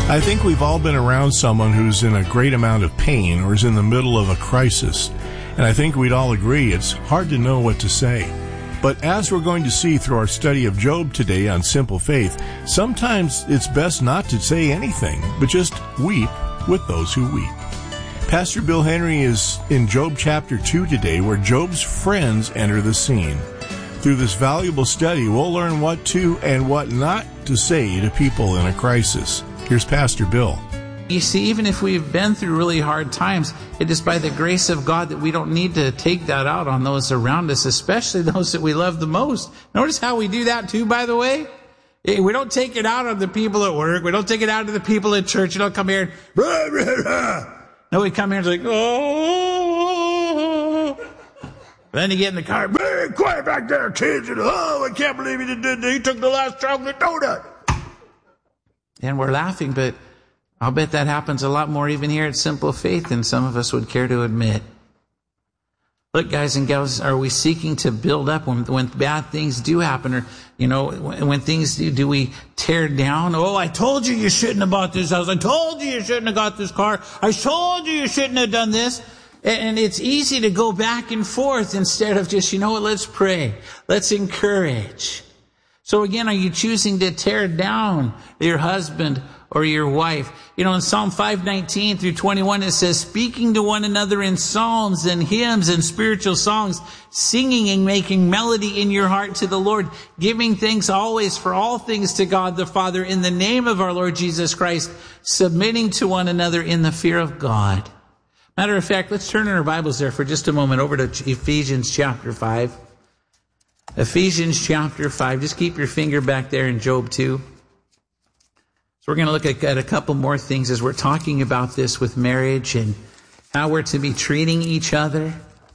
I think we've all been around someone who's in a great amount of pain or is in the middle of a crisis. And I think we'd all agree it's hard to know what to say. But as we're going to see through our study of Job today on Simple Faith, sometimes it's best not to say anything, but just weep with those who weep. Pastor Bill Henry is in Job chapter 2 today, where Job's friends enter the scene. Through this valuable study, we'll learn what to and what not to say to people in a crisis. Here's Pastor Bill. You see, even if we've been through really hard times, it is by the grace of God that we don't need to take that out on those around us, especially those that we love the most. Notice how we do that too, by the way. We don't take it out on the people at work. We don't take it out on the people at church. You don't come here and, rah, rah, rah. No, we come here and it's like, oh. Then you get in the car, hey, quiet back there, kids. And, oh, I can't believe he took the last chocolate donut. And we're laughing, but I'll bet that happens a lot more even here at Simple Faith than some of us would care to admit. Look, guys and gals, are we seeking to build up when bad things do happen? Or, when things do we tear down? Oh, I told you shouldn't have bought this house. I told you shouldn't have got this car. I told you shouldn't have done this. And it's easy to go back and forth instead of just, let's pray. Let's encourage. So again, are you choosing to tear down your husband or your wife? In Psalm 5:19 through 21, it says, speaking to one another in psalms and hymns and spiritual songs, singing and making melody in your heart to the Lord, giving thanks always for all things to God the Father in the name of our Lord Jesus Christ, submitting to one another in the fear of God. Matter of fact, let's turn in our Bibles there for just a moment over to Ephesians chapter 5. Ephesians chapter 5. Just keep your finger back there in Job 2. So we're going to look at a couple more things as we're talking about this with marriage and how we're to be treating each other.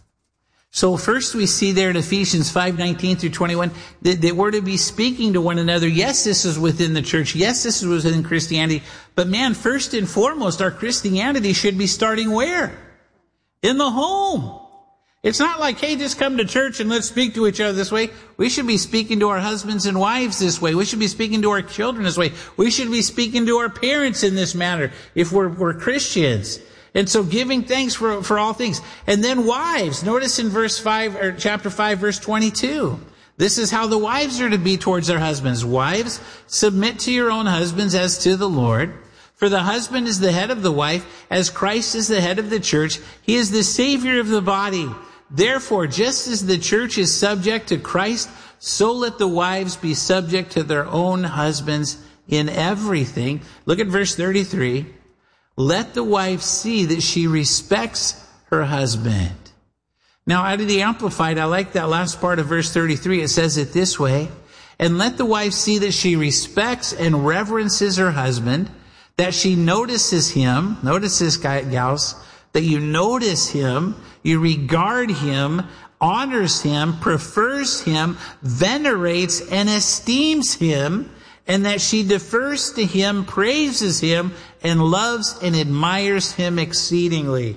So first we see there in Ephesians 5:19 through 21 that we're to be speaking to one another. Yes, this is within the church. Yes, this is within Christianity. But man, first and foremost, our Christianity should be starting where? In the home. It's not like, hey, just come to church and let's speak to each other this way. We should be speaking to our husbands and wives this way. We should be speaking to our children this way. We should be speaking to our parents in this manner if we're Christians. And so giving thanks for all things. And then wives, notice in chapter 5, verse 22. This is how the wives are to be towards their husbands. Wives, submit to your own husbands as to the Lord. For the husband is the head of the wife, as Christ is the head of the church. He is the Savior of the body. Therefore, just as the church is subject to Christ, so let the wives be subject to their own husbands in everything. Look at verse 33. Let the wife see that she respects her husband. Now, out of the Amplified, I like that last part of verse 33. It says it this way. And let the wife see that she respects and reverences her husband, that she notices him. Notice this, gals, that you notice him, you regard him, honors him, prefers him, venerates and esteems him, and that she defers to him, praises him, and loves and admires him exceedingly.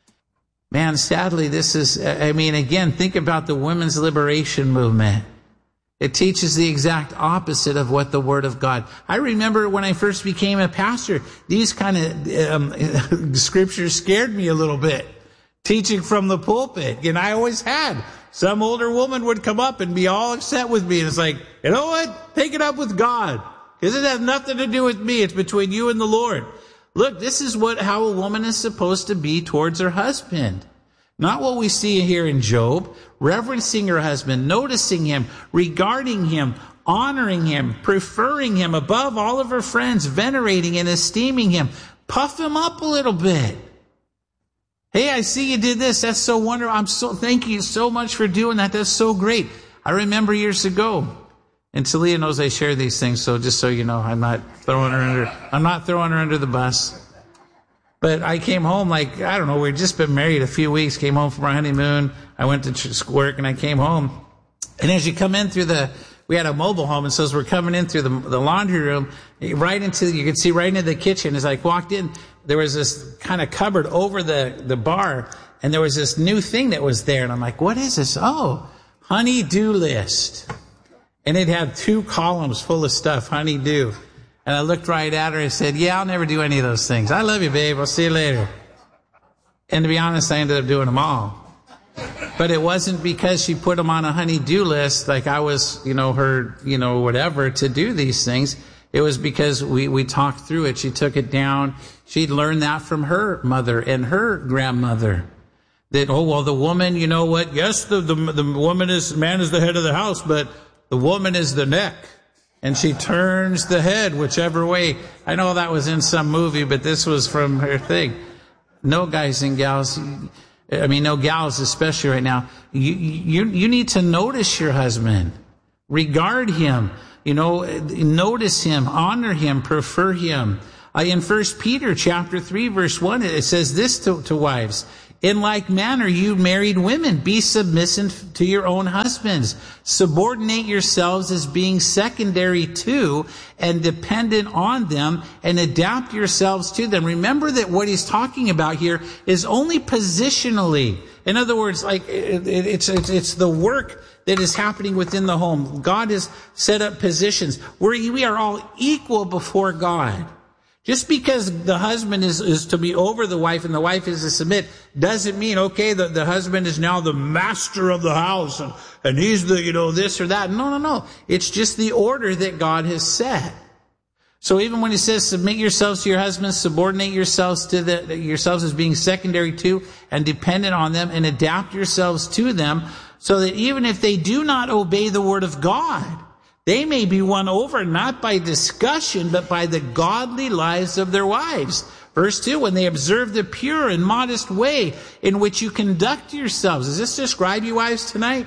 Man, sadly, this is, again, think about the women's liberation movement. It teaches the exact opposite of what the Word of God. I remember when I first became a pastor, these kind of scriptures scared me a little bit. Teaching from the pulpit. And I always had. Some older woman would come up and be all upset with me. And it's like, you know what? Take it up with God. Because it has nothing to do with me. It's between you and the Lord. Look, this is how a woman is supposed to be towards her husband. Not what we see here in Job. Reverencing her husband, noticing him, regarding him, honoring him, preferring him above all of her friends, venerating and esteeming him. Puff him up a little bit. Hey, I see you did this. That's so wonderful. Thank you so much for doing that. That's so great. I remember years ago, and Talia knows I share these things, so just so you know, I'm not throwing her under the bus. But I came home we'd just been married a few weeks, came home from our honeymoon. I went to work and I came home. And as you come in we had a mobile home, and so as we're coming in through the laundry room, you could see right into the kitchen. As I walked in, there was this kind of cupboard over the bar, and there was this new thing that was there. And I'm like, what is this? Oh, honey-do list. And it had 2 columns full of stuff, honey-do. And I looked right at her. I said, yeah, I'll never do any of those things. I love you, babe. I'll see you later. And to be honest, I ended up doing them all. But it wasn't because she put them on a honey-do list like I was, her, whatever, to do these things. It was because we talked through it. She took it down. She'd learned that from her mother and her grandmother. That, the woman, you know what? Yes, the man is the head of the house, but the woman is the neck. And she turns the head whichever way. I know that was in some movie, but this was from her thing. No, guys and gals, no gals especially right now. You need to notice your husband. Regard him. Notice him, honor him, prefer him. In 1 Peter chapter 3, verse 1, it says this to wives. In like manner, you married women, be submissive to your own husbands. Subordinate yourselves as being secondary to and dependent on them, and adapt yourselves to them. Remember that what he's talking about here is only positionally. In other words, like it's the work that is happening within the home. God has set up positions where we are all equal before God. Just because the husband is to be over the wife and the wife is to submit doesn't mean, the husband is now the master of the house and he's the, this or that. No. It's just the order that God has set. So even when he says submit yourselves to your husbands, subordinate yourselves to yourselves as being secondary to and dependent on them, and adapt yourselves to them, so that even if they do not obey the word of God, they may be won over not by discussion, but by the godly lives of their wives. Verse 2, when they observe the pure and modest way in which you conduct yourselves. Does this describe you wives tonight?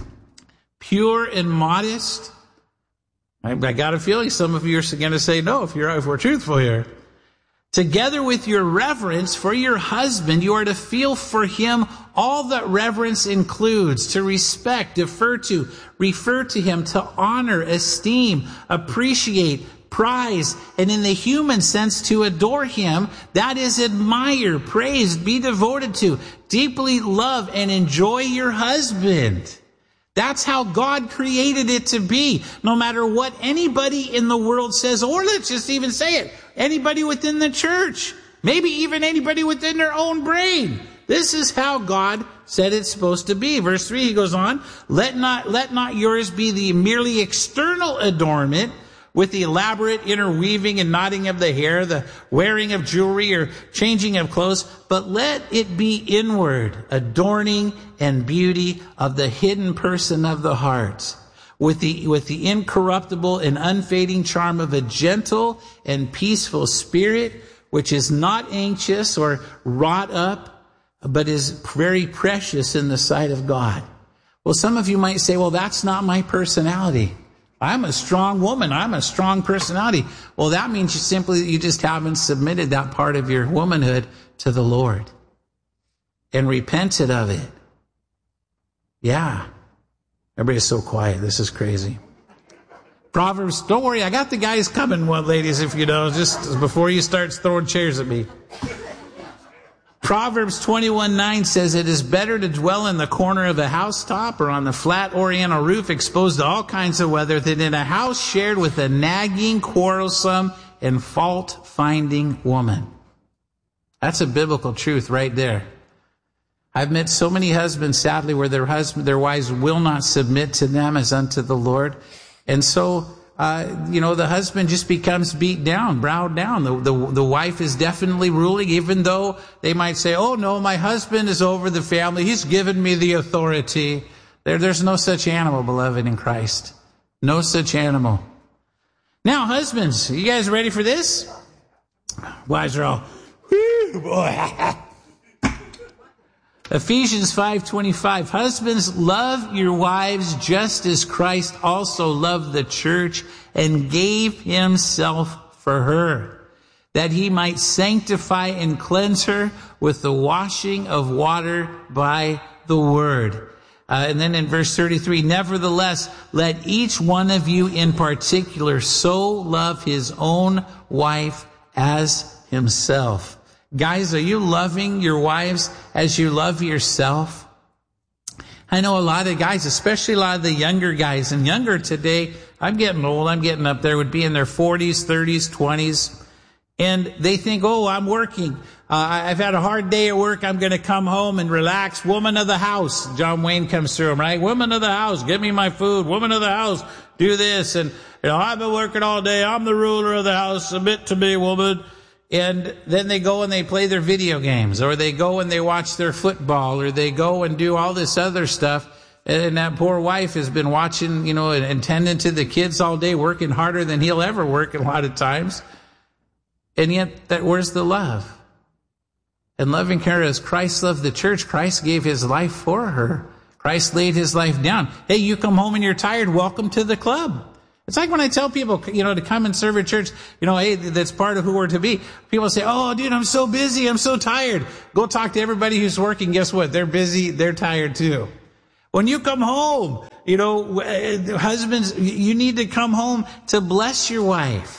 Pure and modest? I got a feeling some of you are going to say no if we're truthful here. Together with your reverence for your husband, you are to feel for him all that reverence includes: to respect, defer to, refer to him, to honor, esteem, appreciate, prize, and in the human sense, to adore him. That is, admire, praise, be devoted to, deeply love, and enjoy your husband. That's how God created it to be. No matter what anybody in the world says, or let's just even say it, anybody within the church, maybe even anybody within their own brain. This is how God said it's supposed to be. Verse 3, he goes on, let not yours be the merely external adornment with the elaborate interweaving and knotting of the hair, the wearing of jewelry or changing of clothes, but let it be inward, adorning and beauty of the hidden person of the heart, with the incorruptible and unfading charm of a gentle and peaceful spirit, which is not anxious or wrought up, but is very precious in the sight of God. Well, some of you might say, well, that's not my personality. I'm a strong woman. I'm a strong personality. Well, that means you just haven't submitted that part of your womanhood to the Lord and repented of it. Yeah. Everybody's so quiet. This is crazy. Proverbs, don't worry. I got the guys coming, ladies, if you know, just before you start throwing chairs at me. Proverbs 21:9 says, it is better to dwell in the corner of a housetop or on the flat oriental roof exposed to all kinds of weather than in a house shared with a nagging, quarrelsome, and fault-finding woman. That's a biblical truth right there. I've met so many husbands, sadly, where their wives will not submit to them as unto the Lord. And so, the husband just becomes beat down, bowed down. The wife is definitely ruling, even though they might say, oh no, my husband is over the family. He's given me the authority. There's no such animal, beloved, in Christ. No such animal. Now, husbands, are you guys ready for this? Wives are all, whoo, boy. Ephesians 5:25, husbands, love your wives just as Christ also loved the church and gave himself for her, that he might sanctify and cleanse her with the washing of water by the word. And then in verse 33, nevertheless, let each one of you in particular so love his own wife as himself. Guys, are you loving your wives as you love yourself? I know a lot of guys, especially a lot of the younger guys, and younger today, I'm getting old, I'm getting up there, would be in their 40s, 30s, 20s. And they think, oh, I'm working. I've had a hard day at work. I'm going to come home and relax. Woman of the house. John Wayne comes through them, right? Woman of the house, give me my food. Woman of the house, do this. And, I've been working all day. I'm the ruler of the house. Submit to me, woman. And then they go and they play their video games, or they go and they watch their football, or they go and do all this other stuff. And that poor wife has been watching, and tending to the kids all day, working harder than he'll ever work a lot of times. And yet, where's the love? And loving her as Christ loved the church, Christ gave his life for her. Christ laid his life down. Hey, you come home and you're tired, welcome to the club. It's like when I tell people, to come and serve at church, hey, that's part of who we're to be. People say, oh, dude, I'm so busy, I'm so tired. Go talk to everybody who's working. Guess what? They're busy, they're tired too. When you come home, husbands, you need to come home to bless your wife.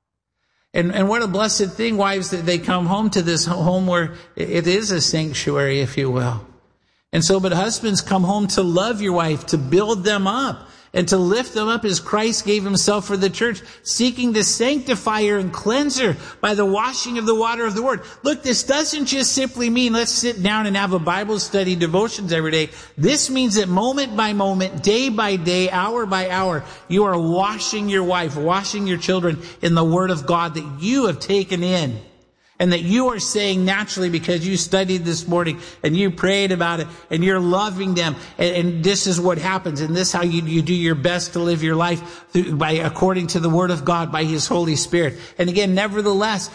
And what a blessed thing, wives, that they come home to this home where it is a sanctuary, if you will. And so, but husbands, come home to love your wife, to build them up, and to lift them up as Christ gave himself for the church, seeking to sanctify her and cleanse her by the washing of the water of the word. Look, this doesn't just simply mean let's sit down and have a Bible study, devotions every day. This means that moment by moment, day by day, hour by hour, you are washing your wife, washing your children in the word of God that you have taken in. And that you are saying naturally because you studied this morning and you prayed about it and you're loving them. And this is what happens. And this is how you do your best to live your life according to the word of God by his Holy Spirit. And again, nevertheless,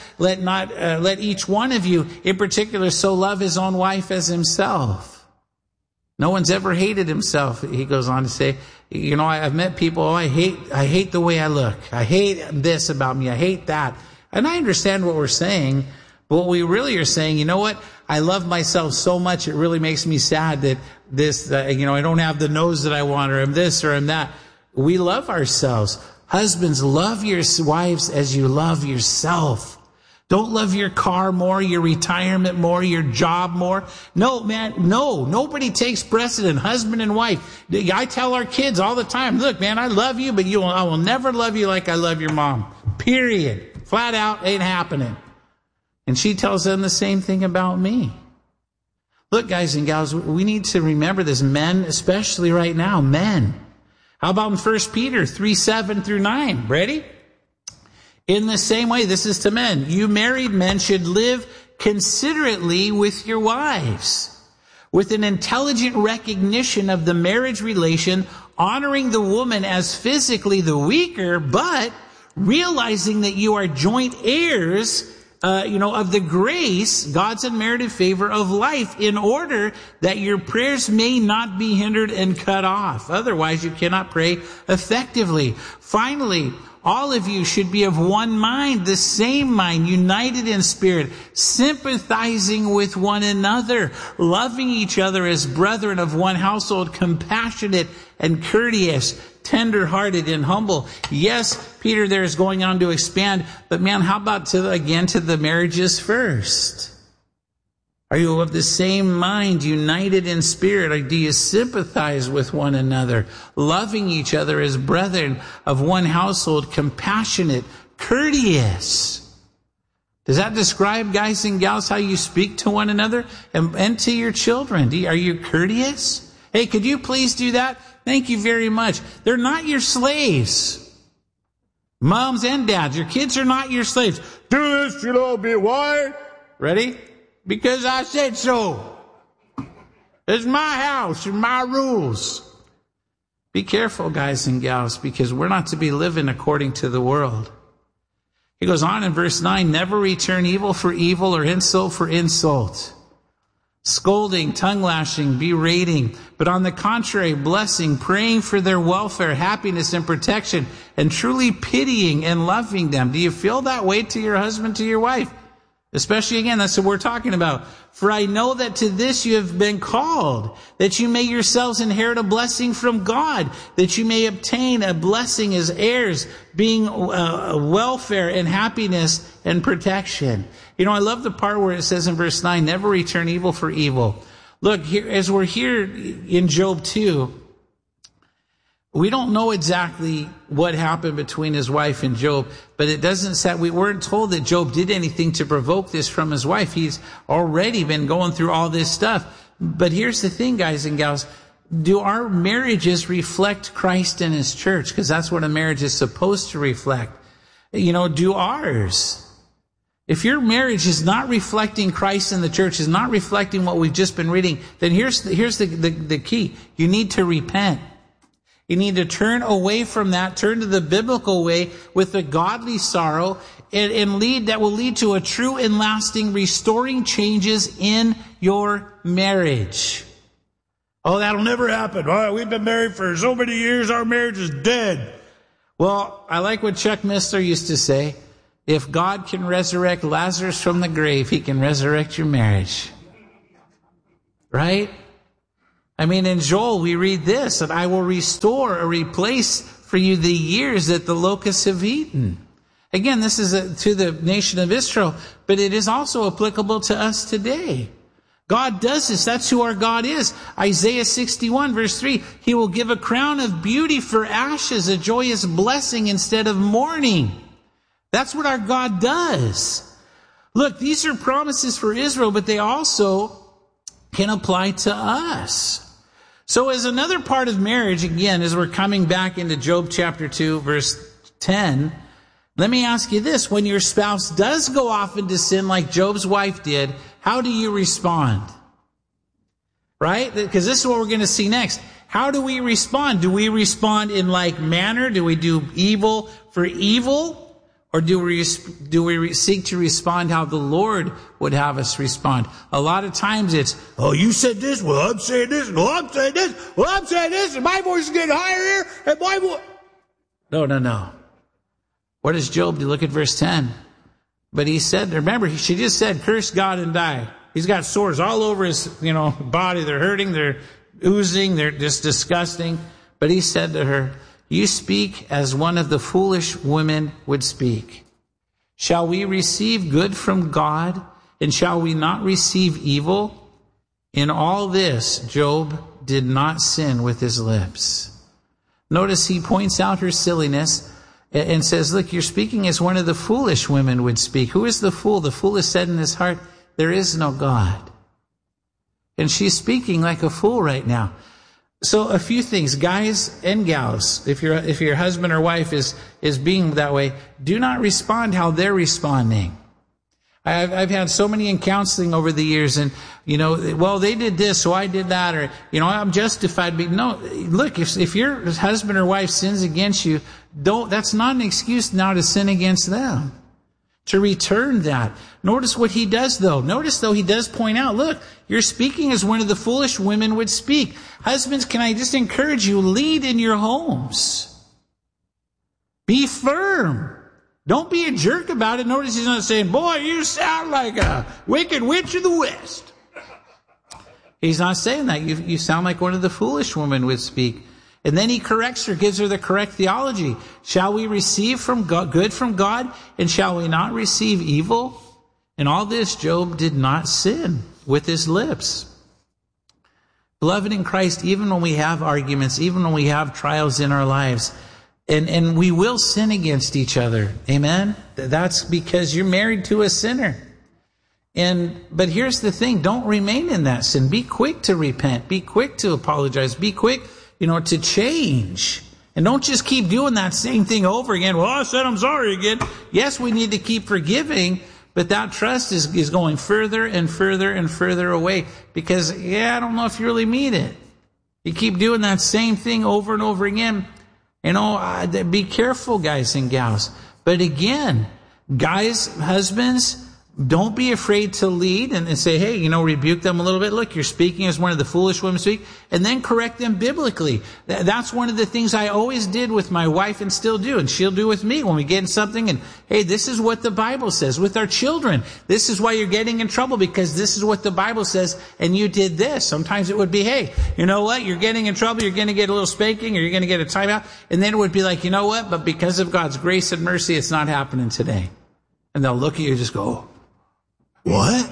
let each one of you in particular so love his own wife as himself. No one's ever hated himself. He goes on to say, I've met people, I hate the way I look. I hate this about me. I hate that. And I understand what we're saying, but what we really are saying, I love myself so much, it really makes me sad that I don't have the nose that I want, or I'm this, or I'm that. We love ourselves. Husbands, love your wives as you love yourself. Don't love your car more, your retirement more, your job more. No, man, no. Nobody takes precedent, husband and wife. I tell our kids all the time, look, man, I love you, but I will never love you like I love your mom. Period. Flat out, ain't happening. And she tells them the same thing about me. Look, guys and gals, we need to remember this. Men, especially right now, men. How about in 1 Peter 3:7-9? Ready? In the same way, this is to men. You married men should live considerately with your wives, with an intelligent recognition of the marriage relation, honoring the woman as physically the weaker, but realizing that you are joint heirs, of the grace, God's unmerited favor of life, in order that your prayers may not be hindered and cut off. Otherwise, you cannot pray effectively. Finally, all of you should be of one mind, the same mind, united in spirit, sympathizing with one another, loving each other as brethren of one household, compassionate and courteous, tender-hearted and humble. Yes, Peter there is going on to expand, but man, how about to the marriages first? Are you of the same mind, united in spirit? Or do you sympathize with one another, loving each other as brethren of one household, compassionate, courteous? Does that describe, guys and gals, how you speak to one another and to your children? Are you courteous? Hey, could you please do that? Thank you very much. They're not your slaves. Moms and dads, your kids are not your slaves. Do this, be why? Ready? Because I said so. It's my house and my rules. Be careful, guys and gals, because we're not to be living according to the world. He goes on in verse 9, never return evil for evil or insult for insult. Scolding, tongue lashing, berating, but on the contrary, blessing, praying for their welfare, happiness, and protection, and truly pitying and loving them. Do you feel that way to your husband, to your wife? Especially, again, that's what we're talking about. For I know that to this you have been called, that you may yourselves inherit a blessing from God, that you may obtain a blessing as heirs, being welfare and happiness and protection. I love the part where it says in verse 9, never return evil for evil. Look, here, as we're here in Job 2, We don't know exactly what happened between his wife and Job, but it doesn't say, we weren't told that Job did anything to provoke this from his wife. He's already been going through all this stuff. But here's the thing, guys and gals. Do our marriages reflect Christ and his church? Because that's what a marriage is supposed to reflect. Do ours. If your marriage is not reflecting Christ and the church, is not reflecting what we've just been reading, then here's the key. You need to repent. You need to turn away from that, turn to the biblical way with a godly sorrow, and that will lead to a true and lasting restoring changes in your marriage. Oh, that'll never happen. Oh, we've been married for so many years, our marriage is dead. Well, I like what Chuck Missler used to say. If God can resurrect Lazarus from the grave, he can resurrect your marriage. Right? I mean, in Joel, we read this, that I will restore or replace for you the years that the locusts have eaten. Again, this is to the nation of Israel, but it is also applicable to us today. God does this. That's who our God is. Isaiah 61 verse 3, he will give a crown of beauty for ashes, a joyous blessing instead of mourning. That's what our God does. Look, these are promises for Israel, but they also can apply to us. So as another part of marriage, again, as we're coming back into Job chapter 2, verse 10, let me ask you this. When your spouse does go off into sin like Job's wife did, how do you respond? Right? Because this is what we're going to see next. How do we respond? Do we respond in like manner? Do we do evil for evil? Or do we seek to respond how the Lord would have us respond? A lot of times it's, oh, you said this, well, I'm saying this, well, I'm saying this, well, I'm saying this, and my voice is getting higher here, and my voice... No. What does Job do? Look at verse 10. But he said, remember, she just said, curse God and die. He's got sores all over his, body. They're hurting, they're oozing, they're just disgusting. But he said to her, you speak as one of the foolish women would speak. Shall we receive good from God, and shall we not receive evil? In all this, Job did not sin with his lips. Notice he points out her silliness and says, look, you're speaking as one of the foolish women would speak. Who is the fool? The fool has said in his heart, there is no God. And she's speaking like a fool right now. So a few things, guys and gals, if your husband or wife is being that way, do not respond how they're responding. I've had so many in counseling over the years, and well, they did this, so I did that, or I'm justified. But no, look, if your husband or wife sins against you, that's not an excuse now to sin against them. To return that. Notice what he does, though. Notice, though, he does point out, look, you're speaking as one of the foolish women would speak. Husbands, can I just encourage you, lead in your homes. Be firm. Don't be a jerk about it. Notice he's not saying, boy, you sound like a wicked witch of the West. He's not saying that. You sound like one of the foolish women would speak. And then he corrects her, gives her the correct theology. Shall we receive from God, good from God, and shall we not receive evil? In all this, Job did not sin with his lips. Beloved in Christ, even when we have arguments, even when we have trials in our lives, and we will sin against each other. Amen? That's because you're married to a sinner. But here's the thing, don't remain in that sin. Be quick to repent. Be quick to apologize. Be quick to change. And don't just keep doing that same thing over again. Well, I said I'm sorry again. Yes, we need to keep forgiving, but that trust is going further and further and further away. Because, I don't know if you really mean it. You keep doing that same thing over and over again. Be careful, guys and gals. But again, guys, husbands, don't be afraid to lead and say, hey, rebuke them a little bit. Look, you're speaking as one of the foolish women speak, and then correct them biblically. That's one of the things I always did with my wife and still do, and she'll do with me when we get in something. And hey, this is what the Bible says. With our children, this is why you're getting in trouble, because this is what the Bible says, and you did this. Sometimes it would be, hey, you know what? You're getting in trouble. You're going to get a little spanking, or you're going to get a timeout. And then it would be like, you know what? But because of God's grace and mercy, it's not happening today. And they'll look at you and just go, what?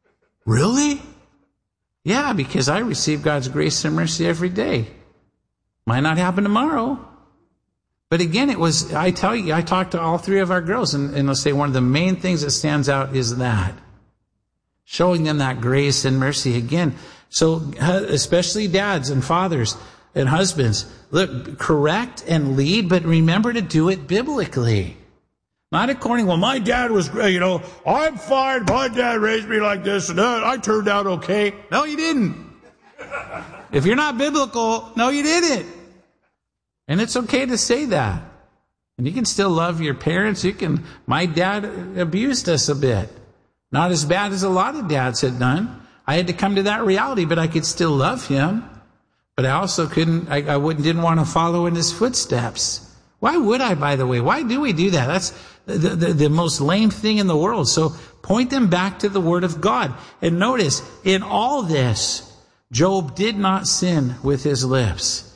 Really? Yeah, because I receive God's grace and mercy every day. Might not happen tomorrow. But again, I tell you, I talked to all three of our girls, and let's say one of the main things that stands out is that. Showing them that grace and mercy again. So, especially dads and fathers and husbands, look, correct and lead, but remember to do it biblically. Not according, well, my dad was, I'm fine, my dad raised me like this, and I turned out okay. No, you didn't. If you're not biblical, no, you didn't. And it's okay to say that. And you can still love your parents. My dad abused us a bit. Not as bad as a lot of dads had done. I had to come to that reality, but I could still love him. But I also didn't want to follow in his footsteps. Why would I, by the way? Why do we do that? That's the most lame thing in the world. So point them back to the Word of God. And notice, in all this, Job did not sin with his lips.